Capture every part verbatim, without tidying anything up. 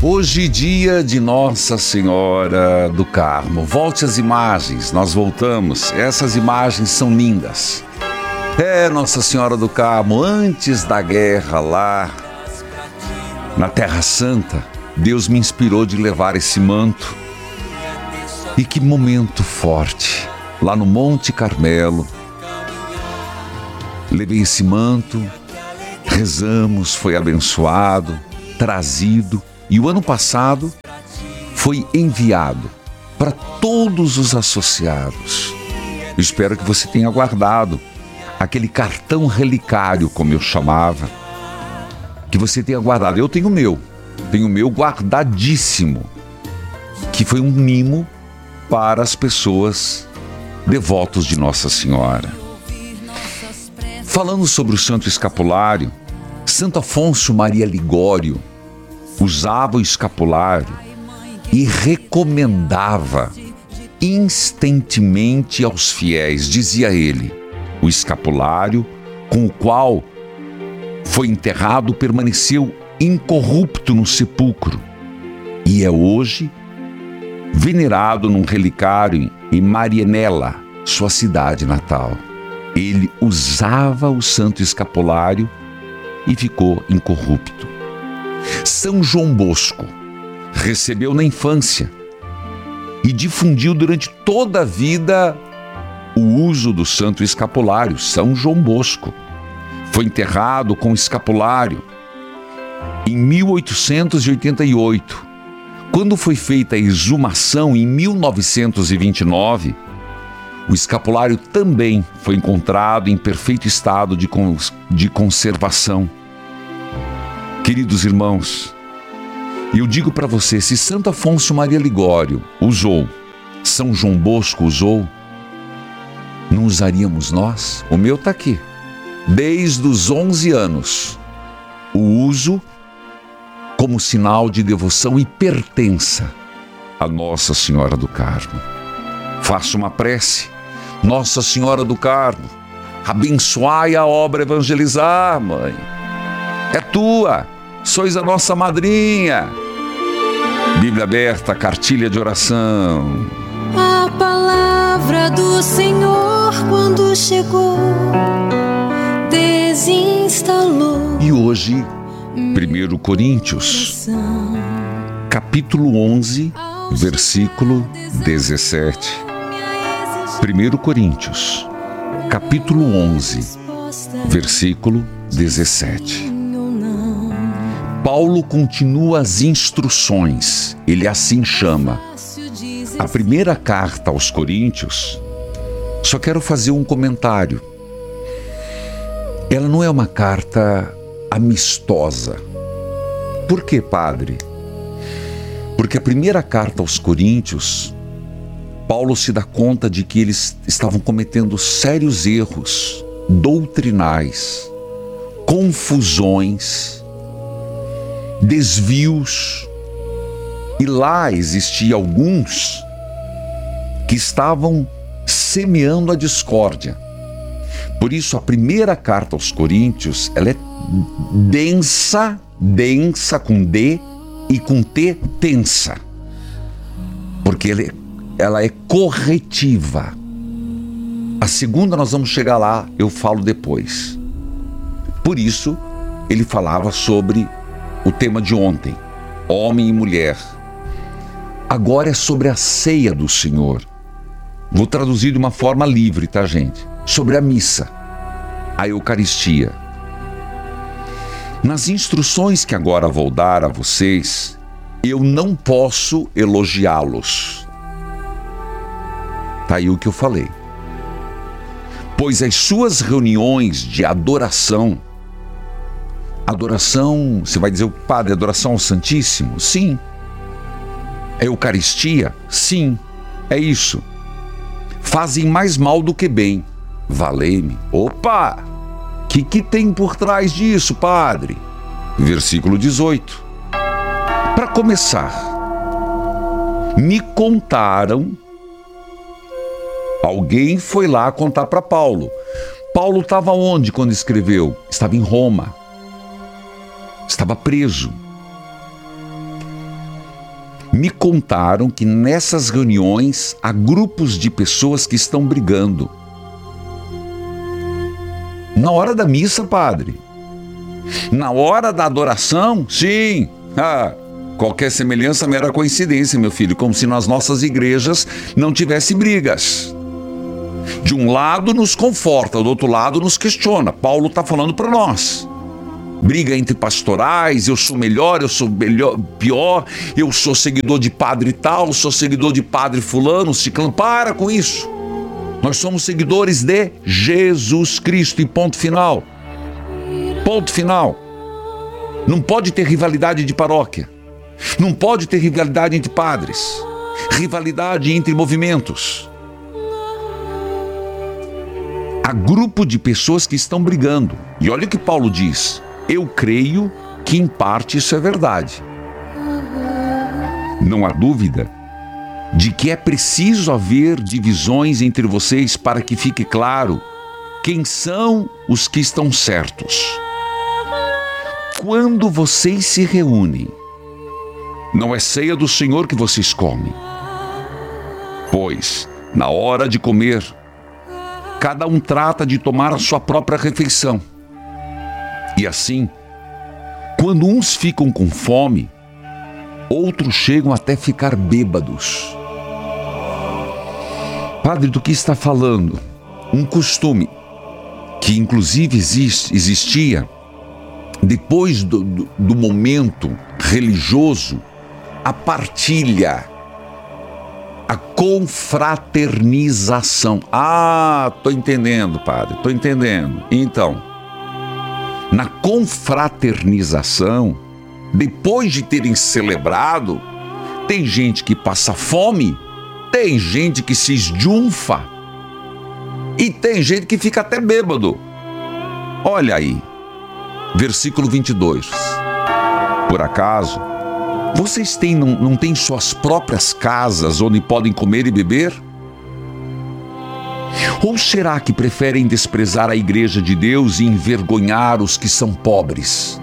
Hoje, dia de Nossa Senhora do Carmo. Volte as imagens, nós voltamos. Essas imagens são lindas. É, Nossa Senhora do Carmo, antes da guerra lá na Terra Santa, Deus me inspirou de levar esse manto. E que momento forte, lá no Monte Carmelo. Levei esse manto, rezamos, foi abençoado, trazido. E o ano passado foi enviado para todos os associados. Eu espero que você tenha guardado aquele cartão relicário, como eu chamava, que você tenha guardado. Eu tenho o meu, tenho o meu guardadíssimo, que foi um mimo para as pessoas devotos de Nossa Senhora. Falando sobre o Santo Escapulário, Santo Afonso Maria Ligório usava o escapulário e recomendava instantemente aos fiéis, dizia ele, o escapulário com o qual foi enterrado permaneceu incorrupto no sepulcro e é hoje venerado num relicário em Marianella, sua cidade natal. Ele usava o santo escapulário e ficou incorrupto. São João Bosco recebeu na infância e difundiu durante toda a vida o uso do santo escapulário. São João Bosco foi enterrado com escapulário em mil oitocentos e oitenta e oito. Quando foi feita a exumação em mil novecentos e vinte e nove, o escapulário também foi encontrado em perfeito estado de, cons- de conservação. Queridos irmãos, eu digo para você, se Santo Afonso Maria Ligório usou, São João Bosco usou, não usaríamos nós? O meu está aqui. Desde os onze anos, o uso como sinal de devoção e pertença a Nossa Senhora do Carmo. Faça uma prece. Nossa Senhora do Carmo, abençoai a obra Evangelizar, mãe. É tua, sois a nossa madrinha. Bíblia aberta, cartilha de oração. A palavra do Senhor, quando chegou, desinstalou. E hoje, primeiro Coríntios, capítulo onze, versículo dezessete. primeiro Coríntios, capítulo onze, versículo dezessete. Paulo continua as instruções, ele assim chama. A primeira carta aos Coríntios, só quero fazer um comentário. Ela não é uma carta amistosa. Por quê, padre? Porque a primeira carta aos Coríntios, Paulo se dá conta de que eles estavam cometendo sérios erros doutrinais, confusões, desvios, e lá existia alguns que estavam semeando a discórdia. Por isso a primeira carta aos Coríntios, ela é densa, densa com D e com T, tensa, porque ela é, ela é corretiva. A segunda nós vamos chegar lá, eu falo depois. Por isso ele falava sobre o tema de ontem, homem e mulher. Agora é sobre a ceia do Senhor. Vou traduzir de uma forma livre, tá, gente? Sobre a missa, a Eucaristia. Nas instruções que agora vou dar a vocês, eu não posso elogiá-los. Tá aí o que eu falei. Pois as suas reuniões de adoração, adoração, você vai dizer, padre, adoração ao Santíssimo? Sim. É Eucaristia? Sim, é isso. Fazem mais mal do que bem. Valei-me. Opa! O que, que tem por trás disso, padre? Versículo dezoito. Para começar, me contaram, alguém foi lá contar para Paulo. Paulo estava onde quando escreveu? Estava em Roma. Estava preso. Me contaram que nessas reuniões há grupos de pessoas que estão brigando. Na hora da missa, padre. Na hora da adoração, sim. Ah, qualquer semelhança é mera coincidência, meu filho, como se nas nossas igrejas não tivesse brigas. De um lado nos conforta, do outro lado nos questiona. Paulo está falando para nós. Briga entre pastorais, eu sou melhor, eu sou melhor, pior, eu sou seguidor de padre tal, sou seguidor de padre fulano, ciclano. Para com isso. Nós somos seguidores de Jesus Cristo e ponto final. Ponto final. Não pode ter rivalidade de paróquia. Não pode ter rivalidade entre padres. Rivalidade entre movimentos. Há grupo de pessoas que estão brigando. E olha o que Paulo diz. Eu creio que em parte isso é verdade. Não há dúvida de que é preciso haver divisões entre vocês para que fique claro quem são os que estão certos. Quando vocês se reúnem, não é ceia do Senhor que vocês comem, pois, na hora de comer, cada um trata de tomar a sua própria refeição. E assim, quando uns ficam com fome, outros chegam até ficar bêbados. Padre, do que está falando? Um costume que inclusive existe, existia depois do, do, do momento religioso, a partilha, a confraternização. Ah, estou entendendo, padre, estou entendendo. Então, na confraternização, depois de terem celebrado, tem gente que passa fome, tem gente que se esjunfa e tem gente que fica até bêbado. Olha aí, versículo vinte e dois. Por acaso, vocês têm, não, não têm suas próprias casas onde podem comer e beber? Ou será que preferem desprezar a igreja de Deus e envergonhar os que são pobres?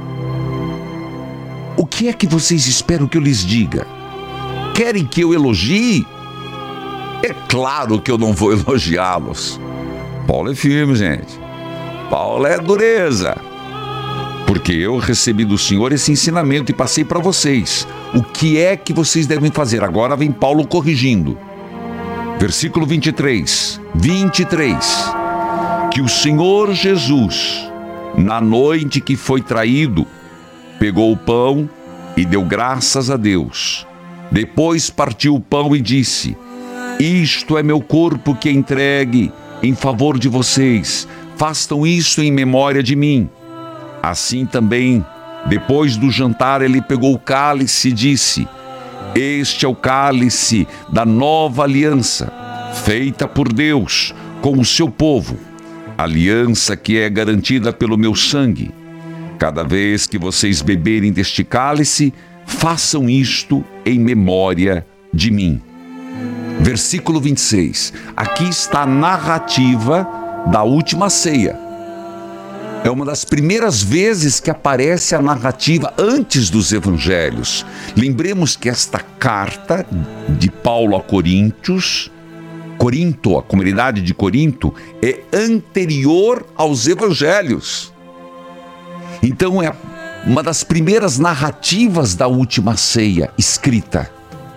O que é que vocês esperam que eu lhes diga? Querem que eu elogie? É claro que eu não vou elogiá-los. Paulo é firme, gente. Paulo é dureza. Porque eu recebi do Senhor esse ensinamento e passei para vocês. O que é que vocês devem fazer? Agora vem Paulo corrigindo. Versículo vinte e três. vinte e três. Que o Senhor Jesus, na noite que foi traído, pegou o pão e deu graças a Deus. Depois partiu o pão e disse: isto é meu corpo que é entregue em favor de vocês. Façam isso em memória de mim. Assim também, depois do jantar, ele pegou o cálice e disse: este é o cálice da nova aliança, feita por Deus com o seu povo, aliança que é garantida pelo meu sangue. Cada vez que vocês beberem deste cálice, façam isto em memória de mim. Versículo vinte e seis. Aqui está a narrativa da última ceia. É uma das primeiras vezes que aparece a narrativa antes dos evangelhos. Lembremos que esta carta de Paulo a Coríntios, Corinto, a comunidade de Corinto, é anterior aos evangelhos. Então é uma das primeiras narrativas da última ceia escrita.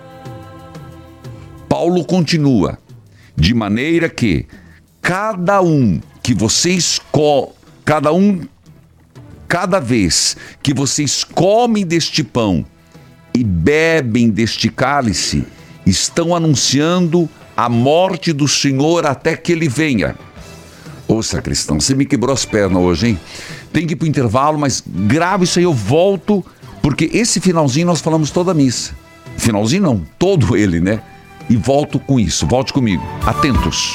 Paulo continua, de maneira que cada um que vocês co cada um cada vez que vocês comem deste pão e bebem deste cálice, estão anunciando a morte do Senhor até que ele venha. Ô sacristão, você me quebrou as pernas hoje, hein? Tem que ir para o intervalo, mas grava isso aí, eu volto, porque esse finalzinho nós falamos toda a missa. Finalzinho não, todo ele, né? E volto com isso, volte comigo, atentos.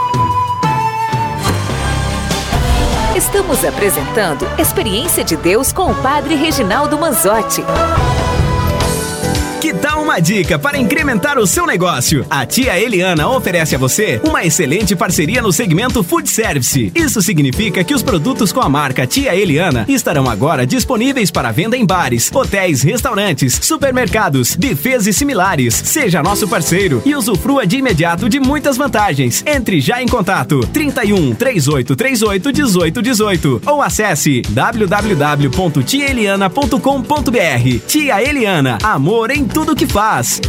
Estamos apresentando Experiência de Deus com o Padre Reginaldo Manzotti. Que tal uma dica para incrementar o seu negócio? A tia Eliana oferece a você uma excelente parceria no segmento Food Service. Isso significa que os produtos com a marca Tia Eliana estarão agora disponíveis para venda em bares, hotéis, restaurantes, supermercados, buffets e similares. Seja nosso parceiro e usufrua de imediato de muitas vantagens. Entre já em contato trinta e um, trinta e oito, trinta e oito, dezoito, dezoito ou acesse w w w ponto tia eliana ponto com ponto b r. Tia Eliana, amor em tudo que faz.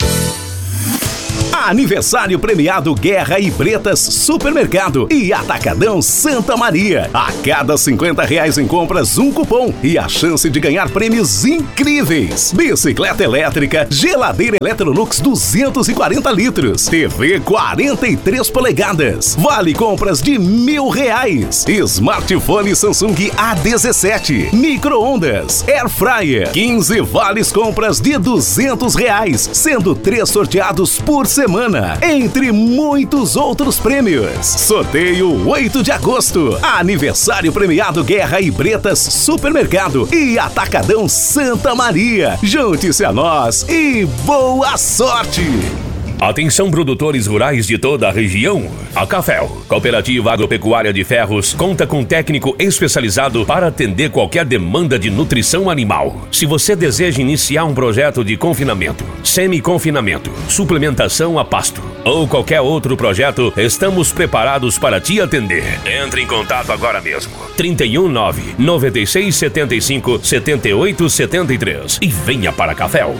Aniversário premiado Guerra e Bretas Supermercado e Atacadão Santa Maria. A cada cinquenta reais em compras, um cupom e a chance de ganhar prêmios incríveis. Bicicleta elétrica, geladeira Electrolux duzentos e quarenta litros, T V quarenta e três polegadas, vale compras de mil reais, smartphone Samsung A dezessete, micro-ondas, air fryer, quinze vales compras de duzentos reais, sendo três sorteados por semana. Semana, entre muitos outros prêmios. Sorteio oito de agosto. Aniversário premiado Guerra e Bretas Supermercado e Atacadão Santa Maria. Junte-se a nós e boa sorte! Atenção, produtores rurais de toda a região. A Cafel, Cooperativa Agropecuária de Ferros, conta com técnico especializado para atender qualquer demanda de nutrição animal. Se você deseja iniciar um projeto de confinamento, semi-confinamento, suplementação a pasto ou qualquer outro projeto, estamos preparados para te atender. Entre em contato agora mesmo. trinta e um, nove, noventa e seis, setenta e cinco, setenta e oito, setenta e três e venha para a Cafel.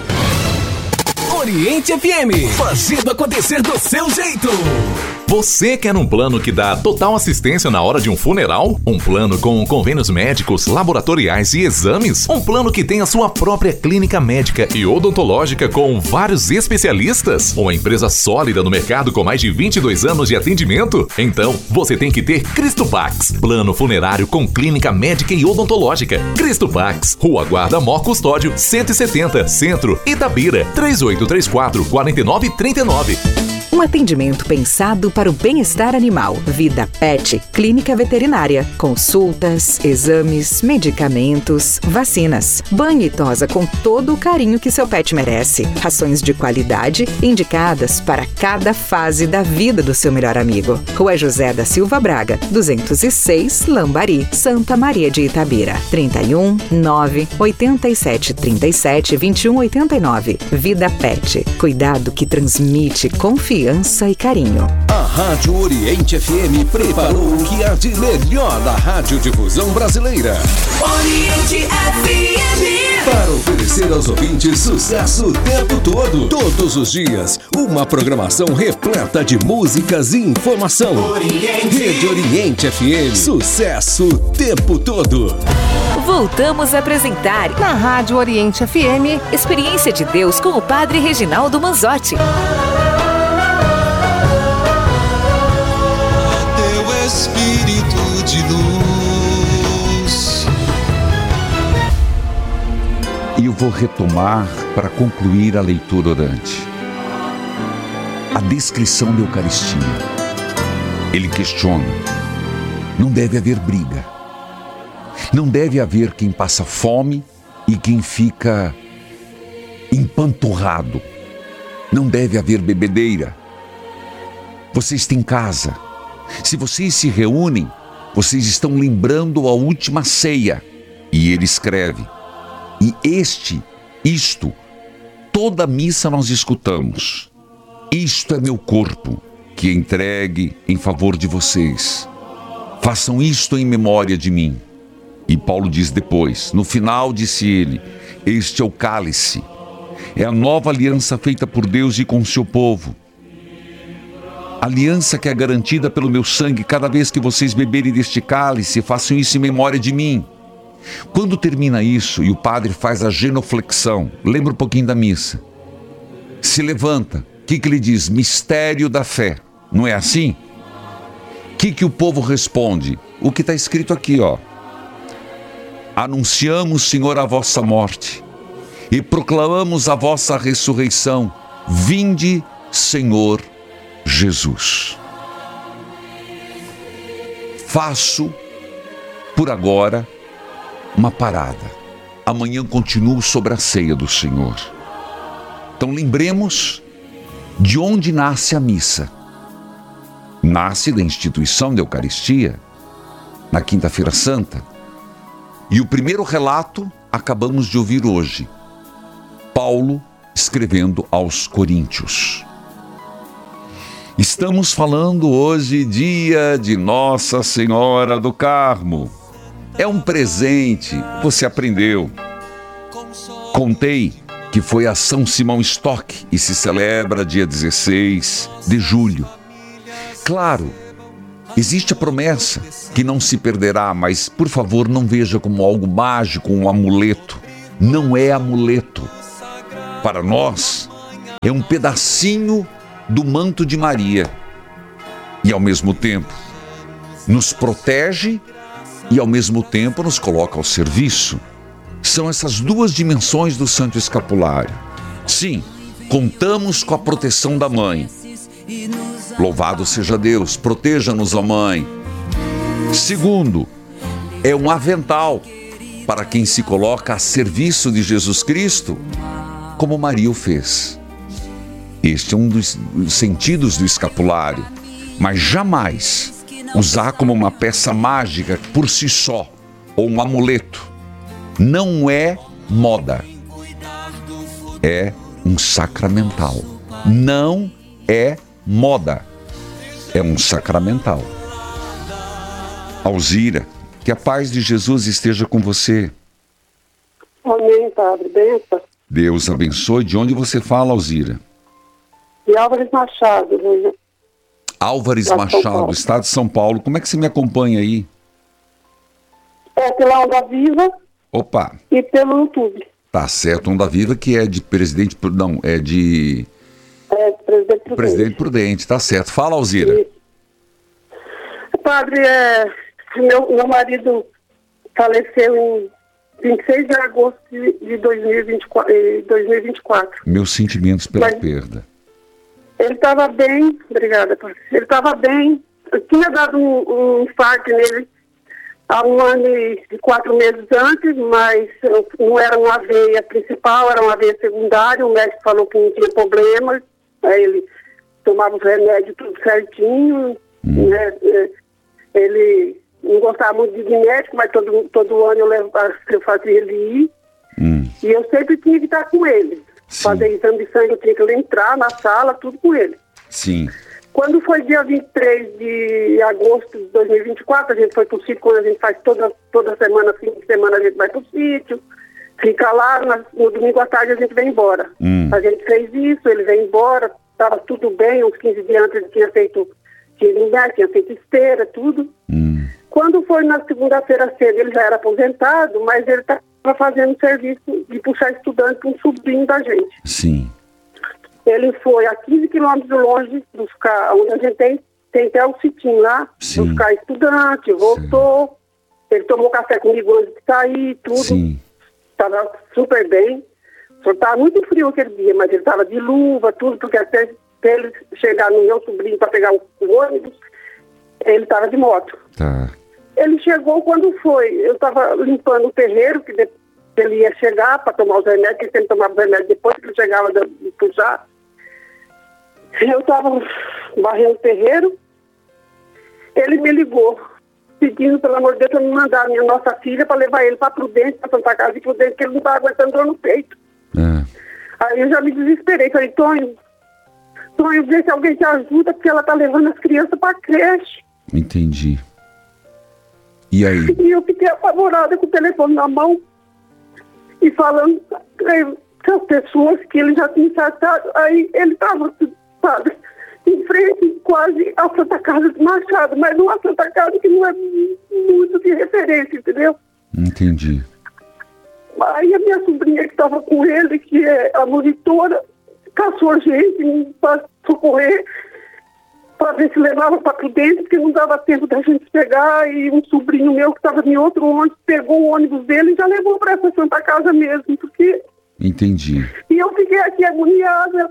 Oriente F M, fazendo acontecer do seu jeito. Você quer um plano que dá total assistência na hora de um funeral? Um plano com convênios médicos, laboratoriais e exames? Um plano que tem a sua própria clínica médica e odontológica com vários especialistas? Uma empresa sólida no mercado com mais de vinte e dois anos de atendimento? Então, você tem que ter Cristopax, plano funerário com clínica médica e odontológica. Cristopax, Rua Guarda Mor Custódio, cento e setenta, Centro, Itabira, três oito três quatro, quatro nove três nove. Um atendimento pensado para o bem-estar animal. Vida Pet, clínica veterinária. Consultas, exames, medicamentos, vacinas. Banho e tosa com todo o carinho que seu pet merece. Rações de qualidade indicadas para cada fase da vida do seu melhor amigo. Rua José da Silva Braga, duzentos e seis, Lambari, Santa Maria de Itabira. trinta e um, nove, oitenta e sete, trinta e sete, vinte e um, oitenta e nove. Vida Pet, cuidado que transmite confiança e carinho. A Rádio Oriente F M preparou o que há de melhor da radiodifusão brasileira. Oriente F M. Para oferecer aos ouvintes sucesso o tempo todo. Todos os dias, uma programação repleta de músicas e informação. Oriente. Rede Oriente F M. Sucesso o tempo todo. Voltamos a apresentar na Rádio Oriente F M Experiência de Deus com o Padre Reginaldo Manzotti. Espírito de luz. E eu vou retomar para concluir a leitura orante. A descrição da Eucaristia. Ele questiona: não deve haver briga. Não deve haver quem passa fome e quem fica empanturrado. Não deve haver bebedeira. Vocês têm casa. Se vocês se reúnem, vocês estão lembrando a última ceia. E ele escreve: e este, isto, toda missa nós escutamos. Isto é meu corpo, que é entregue em favor de vocês. Façam isto em memória de mim. E Paulo diz depois, no final disse ele: este é o cálice. É a nova aliança feita por Deus e com o seu povo. Aliança que é garantida pelo meu sangue. Cada vez que vocês beberem deste cálice, façam isso em memória de mim. Quando termina isso e o padre faz a genuflexão, lembra um pouquinho da missa, se levanta, o que que ele diz? Mistério da fé, não é assim? O que que o povo responde? O que está escrito aqui, ó: anunciamos, Senhor, a vossa morte e proclamamos a vossa ressurreição. Vinde, Senhor Jesus. Faço por agora uma parada. Amanhã continuo sobre a ceia do Senhor. Então lembremos de onde nasce a missa. Nasce da instituição da Eucaristia, na Quinta-feira Santa. E o primeiro relato acabamos de ouvir hoje. Paulo escrevendo aos Coríntios. Estamos falando hoje dia de Nossa Senhora do Carmo. É um presente, você aprendeu. Contei que foi a São Simão Stock e se celebra dia dezesseis de julho. Claro, existe a promessa que não se perderá, mas por favor não veja como algo mágico, um amuleto. Não é amuleto. Para nós, é um pedacinho do manto de Maria. E ao mesmo tempo, nos protege e ao mesmo tempo nos coloca ao serviço. São essas duas dimensões do Santo Escapulário. Sim, contamos com a proteção da Mãe. Louvado seja Deus, proteja-nos, ó Mãe. Segundo, é um avental para quem se coloca a serviço de Jesus Cristo, como Maria o fez. Este é um dos sentidos do escapulário, mas jamais usar como uma peça mágica por si só, ou um amuleto. Não é moda, é um sacramental. Não é moda, é um sacramental. Alzira, que a paz de Jesus esteja com você. Amém, Padre. Benção. Deus abençoe. De onde você fala, Alzira? De Álvares Machado. Né? Álvares Lá Machado, estado de São Paulo. Como é que você me acompanha aí? É pela Onda Viva. Opa. E pelo YouTube. Tá certo, Onda Viva, que é de Presidente... Não, é de... É, Presidente Prudente. Presidente Prudente, tá certo. Fala, Alzira. E... Padre, é... meu, meu marido faleceu em vinte e seis de agosto de dois mil e vinte e quatro. Meus sentimentos pela Mas perda. Ele estava bem, obrigada, Padre. Ele estava bem. Eu tinha dado um, um infarto nele há um ano e quatro meses antes, mas não era uma veia principal, era uma veia secundária. O médico falou que não tinha problema. Aí ele tomava os remédios tudo certinho. Hum. Né? Ele não gostava muito de médico, mas todo, todo ano eu, levava, eu fazia ele ir. Hum. E eu sempre tinha que estar com ele. Sim. Fazer exame de sangue, eu tinha que entrar na sala, tudo com ele. Sim. Quando foi dia vinte e três de agosto de dois mil e vinte e quatro, a gente foi pro sítio, quando a gente faz toda, toda semana, fim de semana, a gente vai pro sítio, fica lá, na, no domingo à tarde a gente vem embora. Hum. A gente fez isso, ele veio embora, estava tudo bem, uns quinze dias antes ele tinha feito, tinha, tinha feito esteira, tudo. Hum. Quando foi na segunda-feira cedo, ele já era aposentado, mas ele estava fazendo serviço de puxar estudante para um sobrinho da gente. Sim. Ele foi a quinze quilômetros longe buscar, onde a gente tem, tem até o sitinho lá, Sim. buscar estudante, voltou. Sim. Ele tomou café comigo antes de sair, tudo. Estava super bem. Só estava muito frio aquele dia, mas ele estava de luva, tudo, porque até ele chegar no meu sobrinho para pegar o ônibus, ele estava de moto. Tá. Ele chegou quando foi. Eu estava limpando o terreiro, que depois ele ia chegar para tomar os remédios, que ele sempre tomava os remédios depois que ele chegava de, de puxar. Eu estava varrendo o terreiro, ele me ligou, pedindo, pelo amor de Deus, para me mandar a minha nossa filha para levar ele para Prudente, para Santa Casa de Prudente, que ele não estava aguentando dor no peito. É. Aí eu já me desesperei, falei, Tonho, Tonho, vê se alguém te ajuda, porque ela está levando as crianças para a creche. Entendi. E aí? E eu fiquei apavorada com o telefone na mão e falando com as pessoas que ele já tinha tratado. Aí ele estava, sabe, em frente quase à Santa Casa de Machado, mas não a Santa Casa que não é muito de referência, entendeu? Entendi. Aí a minha sobrinha que estava com ele, que é a monitora, caçou a gente para socorrer, para ver se levava para Prudente, porque não dava tempo da gente pegar, e um sobrinho meu que estava em outro ônibus, pegou o ônibus dele e já levou para essa Santa Casa mesmo, porque... Entendi. E eu fiquei aqui agoniada,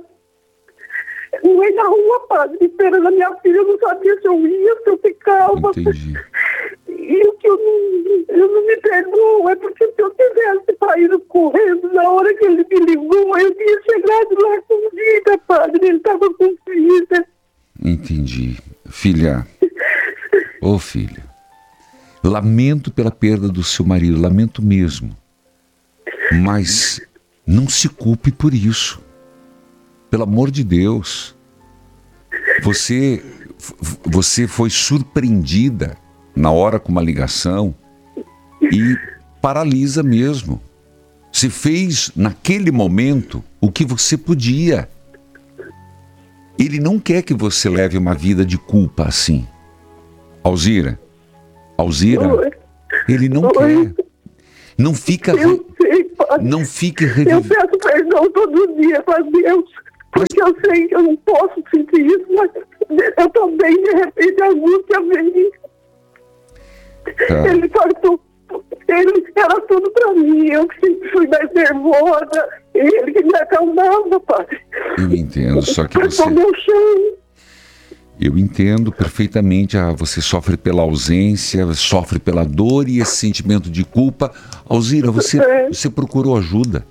no meio da rua, padre, esperando a minha filha, eu não sabia se eu ia, se eu ficava. Entendi. e o que eu não, eu não me perdoo é porque se eu tivesse saído correndo na hora que ele me ligou, eu tinha chegado lá com vida, padre, ele estava com vida. Entendi. Filha, ô filha, lamento pela perda do seu marido, lamento mesmo, mas não se culpe por isso, pelo amor de Deus. Você, você foi surpreendida na hora com uma ligação e paralisa mesmo. Você fez naquele momento o que você podia. Ele não quer que você leve uma vida de culpa assim. Alzira, Alzira, ele não quer. Não fica, eu sei, padre. Não fique revivendo. Eu peço perdão todo dia para Deus, porque eu sei que eu não posso sentir isso, mas eu também, de repente, a angústia vem. Tá. Ele partiu, ele era tudo para mim, eu que sempre fui mais nervosa, ele que me acalmava, padre. Eu entendo, só que você... meu chão. Eu entendo perfeitamente, ah, você sofre pela ausência, sofre pela dor e esse sentimento de culpa. Alzira, você, É. você procurou ajuda?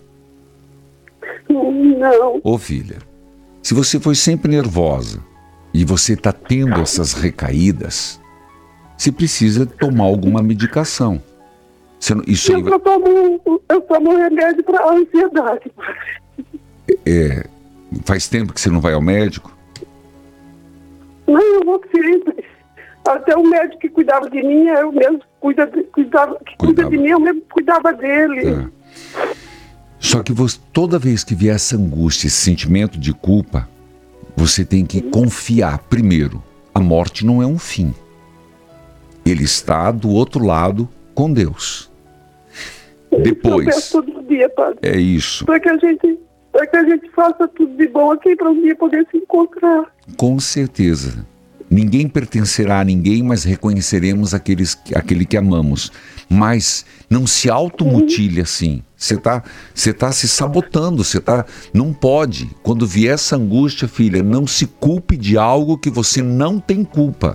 Não. Ô filha, se você foi sempre nervosa e você está tendo essas recaídas, você precisa tomar alguma medicação. Você não- isso aí Eu vai- só tomo, eu tomo remédio para ansiedade, padre. é, faz tempo que você não vai ao médico? Não, eu vou sempre. Até o médico que cuidava de mim, eu mesmo cuida de, cuidava, que cuida de mim, eu mesmo cuidava dele. É. Só que você, toda vez que vier essa angústia, esse sentimento de culpa, você tem que confiar. Primeiro, a morte não é um fim. Ele está do outro lado com Deus. Eu Depois, peço todo dia, padre. é isso. Para que a gente, para que a gente faça tudo de bom aqui para um dia poder se encontrar. Com certeza. Ninguém pertencerá a ninguém, mas reconheceremos aqueles, aquele que amamos. Mas não se automutile assim. Você está você tá se sabotando, você tá, não pode. Quando vier essa angústia, filha, não se culpe de algo que você não tem culpa.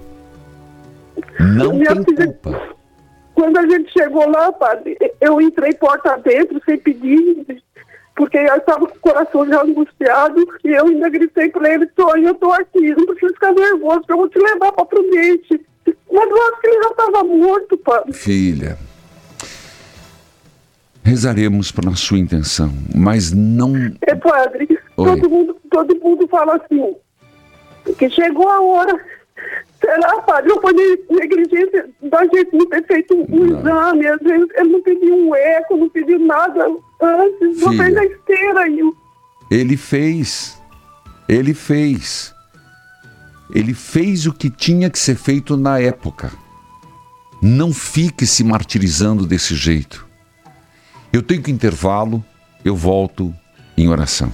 Não Minha tem filha, culpa. Quando a gente chegou lá, padre, eu entrei porta dentro sem pedir, porque eu estava com o coração já angustiado e eu ainda gritei para ele: Tonho, eu estou aqui, não precisa ficar nervoso, eu vou te levar para Prudente. Mas eu acho que ele já estava morto, padre. Filha, rezaremos na sua intenção, mas não... É, padre, todo mundo, todo mundo fala assim, que chegou a hora. Será, padre? Não foi negligência da gente não ter feito um Não. exame, às vezes ele não pediu um eco, não pediu nada antes, não Filha. fez a esteira aí. Ele fez. Ele fez. Ele fez o que tinha que ser feito na época. Não fique se martirizando desse jeito. Eu tenho que intervalo, eu volto em oração.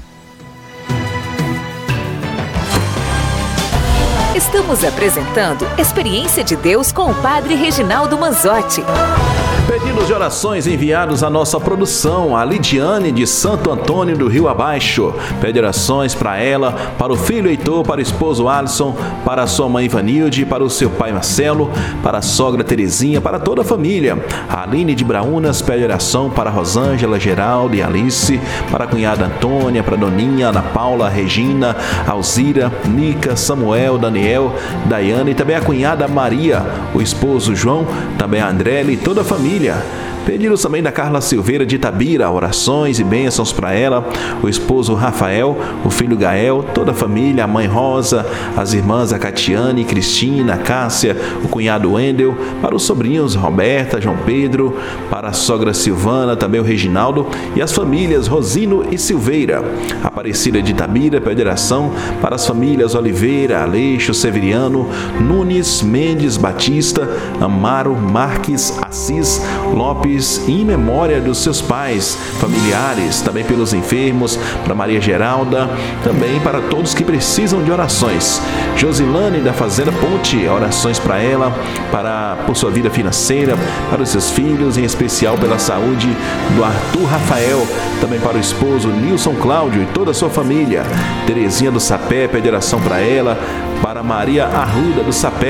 Estamos apresentando Experiência de Deus com o Padre Reginaldo Manzotti. Pedidos de orações enviados à nossa produção, a Lidiane de Santo Antônio do Rio Abaixo. Pede orações para ela, para o filho Heitor, para o esposo Alisson, para a sua mãe Ivanilde, para o seu pai Marcelo, para a sogra Terezinha, para toda a família. A Aline de Braunas pede oração para a Rosângela, Geraldo e Alice, para a cunhada Antônia, para a Doninha, Ana Paula, Regina, Alzira, Nica, Samuel, Daniel, Daiane e também a cunhada Maria, o esposo João, também a Andrele e toda a família. Pedidos também da Carla Silveira de Itabira, orações e bênçãos para ela, o esposo Rafael, o filho Gael, toda a família, a mãe Rosa, as irmãs a Catiane, Cristina, Cássia, o cunhado Wendel, para os sobrinhos Roberta, João Pedro, para a sogra Silvana, também o Reginaldo e as famílias Rosino e Silveira. Aparecida de Itabira pede oração para as famílias Oliveira, Aleixo, Severiano, Nunes, Mendes, Batista, Amaro, Marques, Assis, Lopes, em memória dos seus pais, familiares, também pelos enfermos, para Maria Geralda, também para todos que precisam de orações. Josilane da Fazenda Ponte, orações para ela, para por sua vida financeira, para os seus filhos, em especial pela saúde do Arthur Rafael, também para o esposo Nilson Cláudio e toda a sua família. Terezinha do Sapé pede oração para ela, para Maria Arruda do Sapé,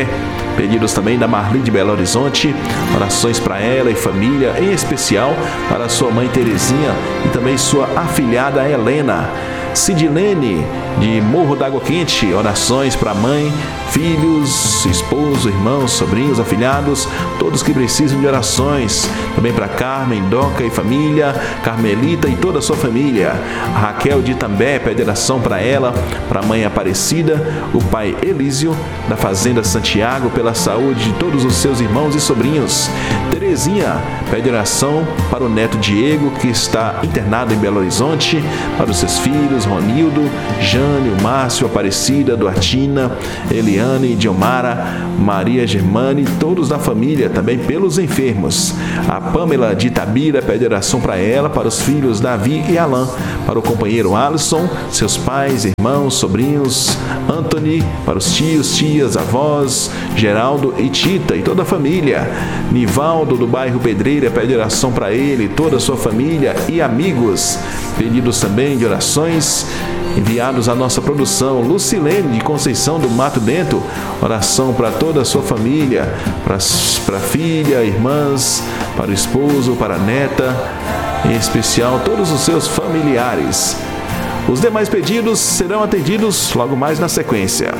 Pedidos também da Marli de Belo Horizonte, orações para ela e família, em especial para sua mãe Terezinha e também sua afilhada Helena. Sidilene de Morro d'Água Quente, orações para a mãe, filhos, esposo, irmãos, sobrinhos, afilhados, todos que precisam de orações. Também para Carmen, Doca e família, Carmelita e toda a sua família. A Raquel de Itambé pede oração para ela, para a mãe Aparecida, o pai Elísio da Fazenda Santiago, pela saúde de todos os seus irmãos e sobrinhos. Terezinha pede oração para o neto Diego, que está internado em Belo Horizonte, para os seus filhos Ronildo, Jânio, Márcio, Aparecida, Duartina, Eliane, Diomara, Maria Germane, todos da família, também pelos enfermos. A Pamela de Itabira pede oração para ela, para os filhos Davi e Alain, para o companheiro Alisson, seus pais, irmãos, sobrinhos, Anthony, para os tios, tias, avós, Geraldo e Tita e toda a família. Nivaldo do bairro Pedreira pede oração para ele, toda a sua família e amigos. Pedidos também de orações enviados à nossa produção. Lucilene de Conceição do Mato Dentro, oração para toda a sua família, para a filha, irmãs, para o esposo, para a neta, em especial todos os seus familiares. Os demais pedidos serão atendidos logo mais na sequência.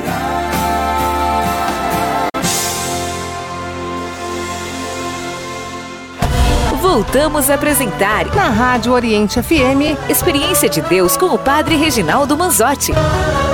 Voltamos a apresentar na Rádio Oriente F M, Experiência de Deus com o Padre Reginaldo Manzotti.